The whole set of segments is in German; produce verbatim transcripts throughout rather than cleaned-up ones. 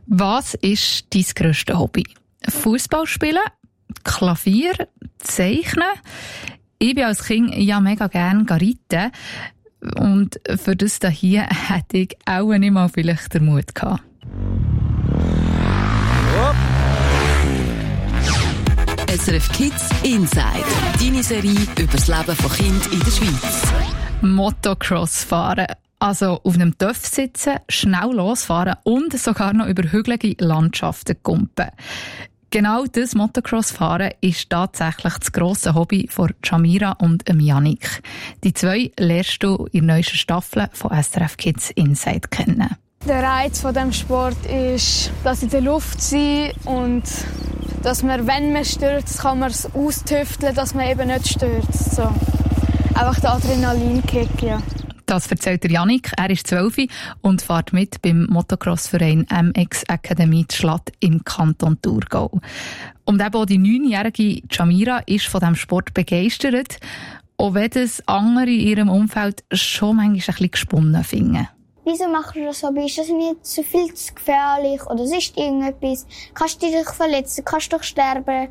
Was ist dein grösstes Hobby? Fußball spielen, Klavier, Zeichnen. Ich bin als Kind ja mega gerne reiten. Und für das hier hätte ich auch nicht mal vielleicht den Mut gehabt. S R F Kids Inside. Deine Serie über das Leben von Kindern in der Schweiz. Motocross fahren. Also auf einem Töff sitzen, schnell losfahren und sogar noch über hügelige Landschaften kumpen. Genau das Motocross-Fahren ist tatsächlich das grosse Hobby von Jamira und Yannick. Die zwei lernst du in der neuesten Staffel von S R F Kids Inside kennen. Der Reiz von dem Sport ist, dass in der Luft sein und dass man, wenn man stürzt, kann man es austüfteln, dass man eben nicht stürzt. So. Einfach der Adrenalinkick, ja. Das erzählt der Yannick. Er ist zwölf und fährt mit beim Motocross-Verein M X Akademie Schlatt im Kanton Thurgau. Und eben auch die neunjährige Jamira ist von diesem Sport begeistert, auch wenn das andere in ihrem Umfeld schon manchmal ein bisschen gesponnen finden. Wieso machst du das so? Ist das nicht zu viel zu gefährlich? Oder ist irgendetwas? Kannst du dich verletzen? Kannst du doch sterben?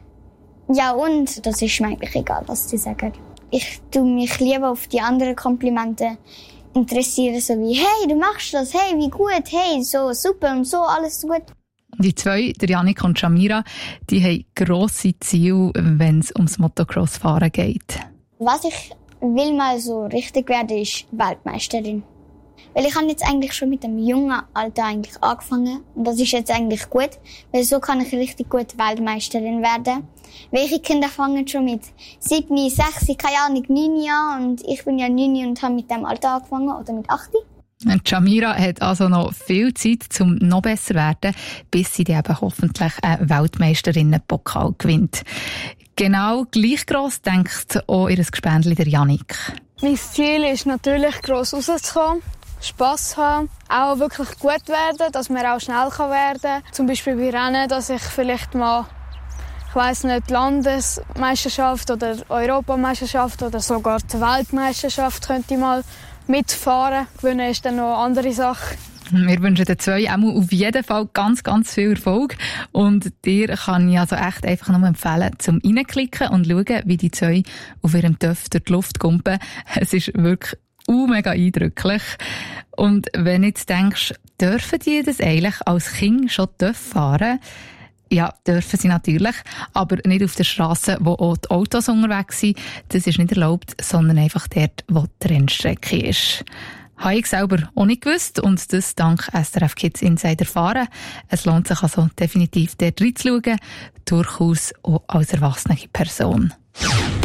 Ja, und das ist mir eigentlich egal, was sie sagen. Ich tue mich lieber auf die anderen Komplimente interessieren, so wie, hey, du machst das, hey, wie gut, hey, so super und so, alles gut. Die zwei, der Yannick und Jamira, die haben grosse Ziele, wenn es ums Motocross-Fahren geht. Was ich will mal so richtig werden, ist Weltmeisterin. Weil ich habe jetzt eigentlich schon mit dem jungen Alter eigentlich angefangen. Und das ist jetzt eigentlich gut, weil so kann ich richtig gut Weltmeisterin werden. Welche Kinder fangen schon mit sieben, sechs, keine Ahnung, neun Jahren. Und ich bin ja neun und habe mit dem Alter angefangen, oder mit acht. Jamira hat also noch viel Zeit, um noch besser zu werden, bis sie dann eben hoffentlich einen Weltmeisterinnenpokal gewinnt. Genau gleich gross denkt auch ihr Gespendli der Yannick. Mein Ziel ist natürlich, gross rauszukommen. Spass haben, auch wirklich gut werden, dass man auch schnell werden kann. Zum Beispiel bei Rennen, dass ich vielleicht mal, ich weiss nicht, Landesmeisterschaft oder Europameisterschaft oder sogar die Weltmeisterschaft könnte ich mal mitfahren. Gewinnen ist dann noch eine andere Sache. Wir wünschen den zwei auch auf jeden Fall ganz, ganz viel Erfolg. Und dir kann ich also echt einfach nur empfehlen, zum reinklicken und schauen, wie die zwei auf ihrem Töff durch die Luft kumpen. Es ist wirklich Uh, mega eindrücklich. Und wenn du jetzt denkst, dürfen die das eigentlich als Kind schon fahren? Ja, dürfen sie natürlich, aber nicht auf der Strasse, wo auch die Autos unterwegs sind. Das ist nicht erlaubt, sondern einfach dort, wo die Rennstrecke ist. Habe ich selber auch nicht gewusst und das dank S R F Kids Insider erfahren. Es lohnt sich also definitiv dort reinzuschauen, durchaus auch als erwachsene Person.